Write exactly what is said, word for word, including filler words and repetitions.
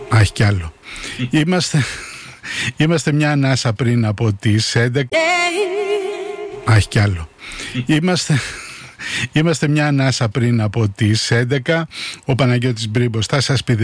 Α, έχει κι άλλο. Είμαστε, είμαστε μια ανάσα πριν από τις έντεκα. Α, έχει κι άλλο. Είμαστε... Είμαστε μια ανάσα πριν από τις έντεκα. Ο Παναγιώτης Μπρίμπος θα σας πει